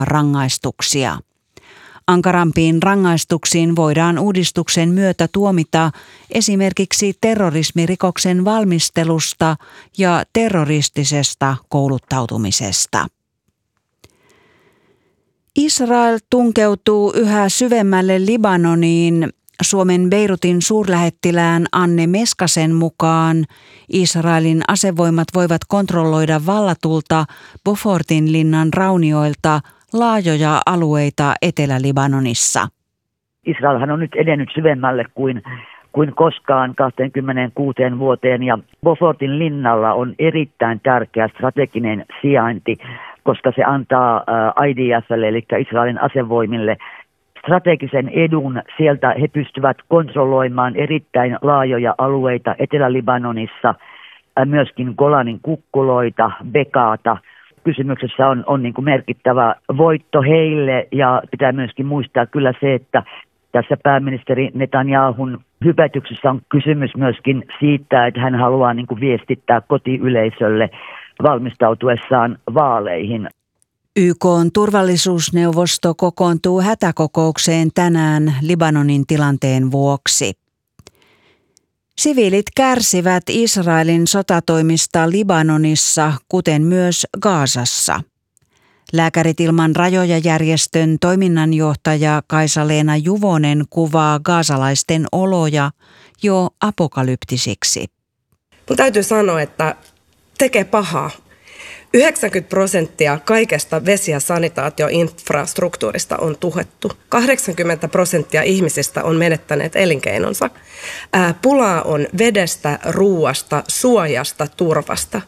rangaistuksia. Ankarampiin rangaistuksiin voidaan uudistuksen myötä tuomita esimerkiksi terrorismirikoksen valmistelusta ja terroristisesta kouluttautumisesta. Israel tunkeutuu yhä syvemmälle Libanoniin. Suomen Beirutin suurlähettilään Anne Meskasen mukaan Israelin asevoimat voivat kontrolloida vallatulta Beaufortin linnan raunioilta laajoja alueita Etelä-Libanonissa. Israelhan on nyt edennyt syvemmälle kuin koskaan 26 vuoteen ja Beaufortin linnalla on erittäin tärkeä strateginen sijainti, koska se antaa IDF:lle eli Israelin asevoimille strategisen edun. Sieltä he pystyvät kontrolloimaan erittäin laajoja alueita Etelä-Libanonissa, myöskin Golanin kukkuloita, Bekaata. Kysymyksessä on niin kuin merkittävä voitto heille ja pitää myöskin muistaa kyllä se, että tässä pääministeri Netanyahun hypätyksessä on kysymys myöskin siitä, että hän haluaa niin kuin viestittää kotiyleisölle valmistautuessaan vaaleihin. YK:n turvallisuusneuvosto kokoontuu hätäkokoukseen tänään Libanonin tilanteen vuoksi. Siviilit kärsivät Israelin sotatoimista Libanonissa, kuten myös Gazassa. Lääkärit ilman rajoja -järjestön toiminnanjohtaja Kaisa-Leena Juvonen kuvaa gazalaisten oloja jo apokalyptisiksi. Mun täytyy sanoa, että tekee pahaa. 90% kaikesta vesi- ja sanitaatioinfrastruktuurista on tuhottu. 80% ihmisistä on menettäneet elinkeinonsa. Pulaa on vedestä, ruuasta, suojasta, turvasta.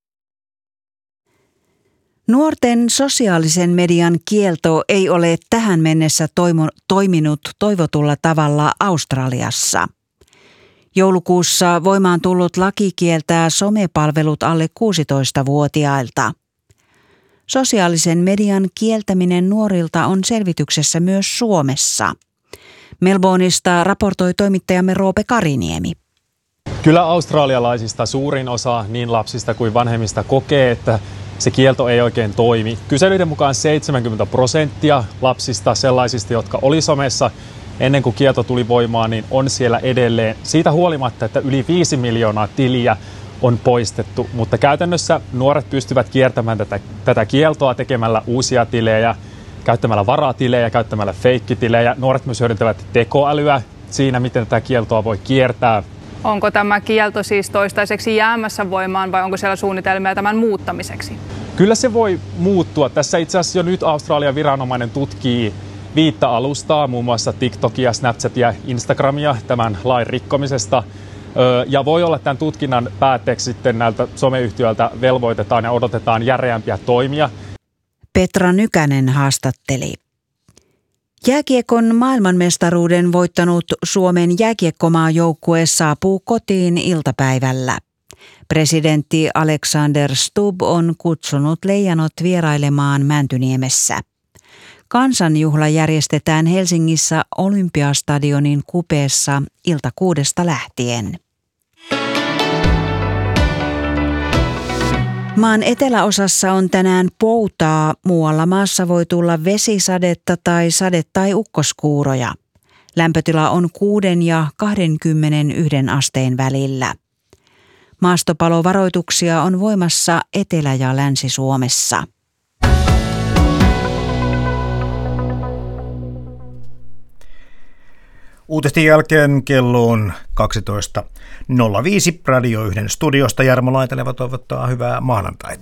Nuorten sosiaalisen median kielto ei ole tähän mennessä toiminut toivotulla tavalla Australiassa. Joulukuussa voimaan tullut laki kieltää somepalvelut alle 16-vuotiailta. Sosiaalisen median kieltäminen nuorilta on selvityksessä myös Suomessa. Melbourneista raportoi toimittajamme Roope Kariniemi. Kyllä australialaisista suurin osa niin lapsista kuin vanhemmista kokee, että se kielto ei oikein toimi. Kyselyiden mukaan 70% lapsista, sellaisista, jotka oli somessa ennen kuin kielto tuli voimaan, niin on siellä edelleen. Siitä huolimatta, että yli 5 miljoonaa tiliä on poistettu, mutta käytännössä nuoret pystyvät kiertämään tätä kieltoa tekemällä uusia tilejä, käyttämällä varatilejä, käyttämällä feikkitilejä. Nuoret myös hyödyntävät tekoälyä siinä, miten tätä kieltoa voi kiertää. Onko tämä kielto siis toistaiseksi jäämässä voimaan vai onko siellä suunnitelmia tämän muuttamiseksi? Kyllä se voi muuttua. Tässä itse asiassa jo nyt Australian viranomainen tutkii 5 alustaa, muun muassa TikTokia, Snapchatia, Instagramia tämän lain rikkomisesta. Ja voi olla, että tämän tutkinnan päätteeksi sitten näiltä someyhtiöiltä velvoitetaan ja odotetaan järeämpiä toimia. Petra Nykänen haastatteli. Jääkiekon maailmanmestaruuden voittanut Suomen jääkiekkomaajoukkue saapuu kotiin iltapäivällä. Presidentti Alexander Stubb on kutsunut leijonat vierailemaan Mäntyniemessä. Kansanjuhla järjestetään Helsingissä Olympiastadionin kupeessa ilta 6 lähtien. Maan eteläosassa on tänään poutaa. Muualla maassa voi tulla vesisadetta tai sade- tai ukkoskuuroja. Lämpötila on 6 ja 21 asteen välillä. Maastopalovaroituksia on voimassa Etelä- ja Länsi-Suomessa. Uutisten jälkeen kello on 12.05. Radio 1 studiosta Jarmo Laitaleva toivottaa hyvää maanantaita.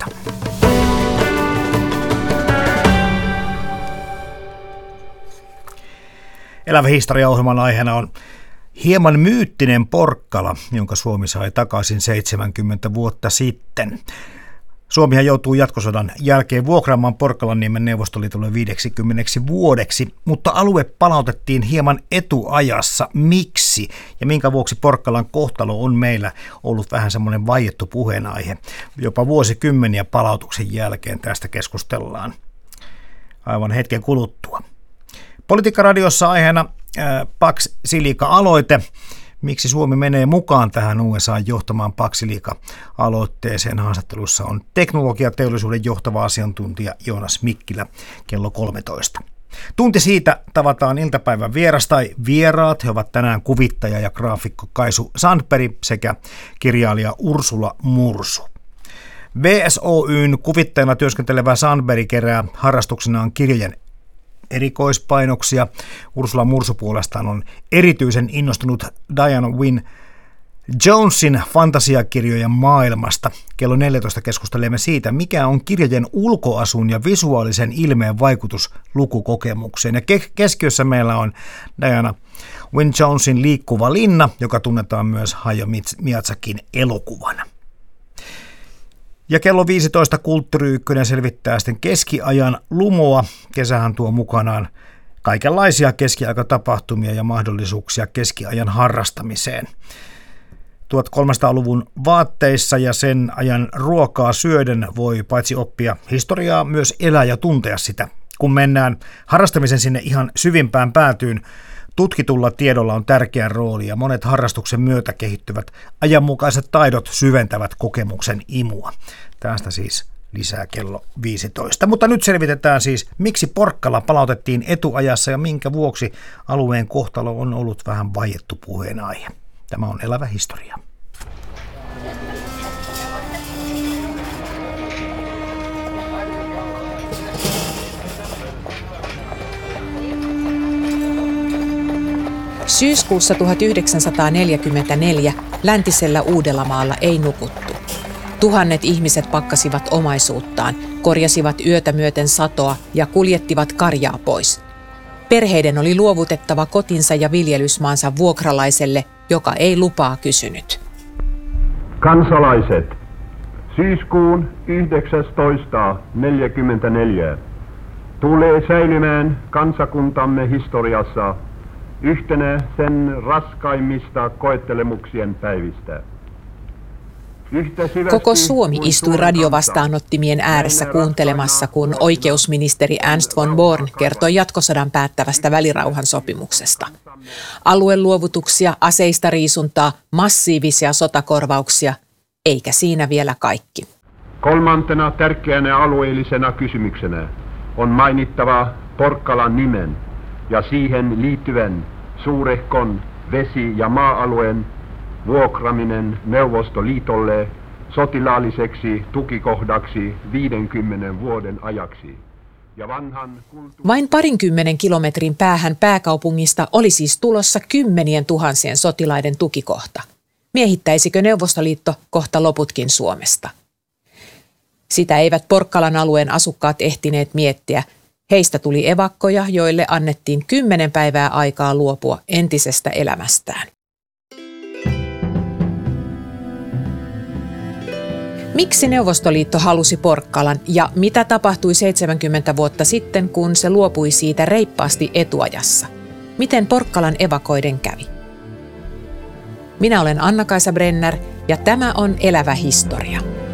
Elävä historia-ohjelman aiheena on hieman myyttinen Porkkala, jonka Suomi sai takaisin 70 vuotta sitten. Suomihan joutuu jatkosodan jälkeen vuokraamaan Porkkalanniemen Neuvostoliitolle 50 vuodeksi, mutta alue palautettiin hieman etuajassa. Miksi ja minkä vuoksi Porkkalan kohtalo on meillä ollut vähän semmoinen vaiettu puheenaihe. Jopa vuosikymmeniä palautuksen jälkeen tästä keskustellaan aivan hetken kuluttua. Politiikkaradiossa aiheena Pax Silica-aloite. Miksi Suomi menee mukaan tähän USA:n johtamaan Paksiliika-aloitteeseen? Haastattelussa on teknologiateollisuuden johtava asiantuntija Joonas Mikkilä kello 13. Tunti siitä tavataan iltapäivän vieras tai vieraat. He ovat tänään kuvittaja ja graafikko Kaisu Sandberg sekä kirjailija Ursula Mursu. VSOY:n kuvittajana työskentelevä Sandberg kerää harrastuksenaan kirjojen erikoispainoksia. Ursula Mursu puolestaan on erityisen innostunut Diana Wynne Jonesin fantasiakirjojen maailmasta. Kello 14 keskustelemme siitä, mikä on kirjojen ulkoasun ja visuaalisen ilmeen vaikutus lukukokemukseen. Ja keskiössä meillä on Diana Wynne Jonesin Liikkuva linna, joka tunnetaan myös Hayao Miyazakin elokuvana. Ja kello 15 Kulttuuri Ykkönen selvittää sitten keskiajan lumoa. Kesähän tuo mukanaan kaikenlaisia keskiaikatapahtumia ja mahdollisuuksia keskiajan harrastamiseen. 1300-luvun vaatteissa ja sen ajan ruokaa syöden voi paitsi oppia historiaa, myös elää ja tuntea sitä. Kun mennään harrastamisen sinne ihan syvimpään päätyyn, tutkitulla tiedolla on tärkeä rooli ja monet harrastuksen myötä kehittyvät ajanmukaiset taidot syventävät kokemuksen imua. Tästä siis lisää kello 15. Mutta nyt selvitetään siis, miksi Porkkala palautettiin etuajassa ja minkä vuoksi alueen kohtalo on ollut vähän vaiettu puheenaihe. Tämä on Elävä historia. Syyskuussa 1944 läntisellä Uudellamaalla ei nukuttu. Tuhannet ihmiset pakkasivat omaisuuttaan, korjasivat yötä myöten satoa ja kuljettivat karjaa pois. Perheiden oli luovutettava kotinsa ja viljelysmaansa vuokralaiselle, joka ei lupaa kysynyt. Kansalaiset, syyskuun 1944 tulee säilymään kansakuntamme historiassa yhtenä sen raskaimmista koettelemuksien päivistä. Koko Suomi istui radiovastaanottimien ääressä kuuntelemassa, kun oikeusministeri Ernst von Born kertoi jatkosodan päättävästä välirauhan sopimuksesta. Alueluovutuksia, aseista riisuntaa, massiivisia sotakorvauksia, eikä siinä vielä kaikki. Kolmantena tärkeänä alueellisena kysymyksenä on mainittava Porkkalan nimen ja siihen liittyvän suurehkon vesi- ja maa-alueen vuokraminen Neuvostoliitolle sotilaalliseksi tukikohdaksi 50 vuoden ajaksi. Ja vain 20 kilometrin päähän pääkaupungista oli siis tulossa 10 000 sotilaiden tukikohta. Miehittäisikö Neuvostoliitto kohta loputkin Suomesta? Sitä eivät Porkkalan alueen asukkaat ehtineet miettiä. Heistä tuli evakkoja, joille annettiin 10 päivää aikaa luopua entisestä elämästään. Miksi Neuvostoliitto halusi Porkkalan ja mitä tapahtui 70 vuotta sitten, kun se luopui siitä reippaasti etuajassa? Miten Porkkalan evakoiden kävi? Minä olen Anna-Kaisa Brenner ja tämä on Elävä historia.